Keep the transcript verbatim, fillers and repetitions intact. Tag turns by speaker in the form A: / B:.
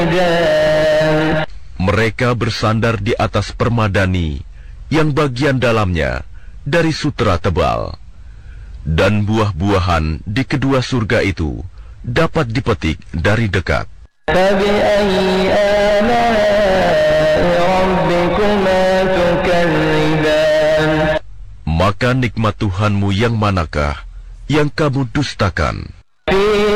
A: Mereka bersandar di atas permadani yang bagian dalamnya dari sutera tebal, dan buah-buahan di kedua surga itu dapat dipetik dari dekat. Maka nikmat Tuhanmu yang manakah yang kamu dustakan?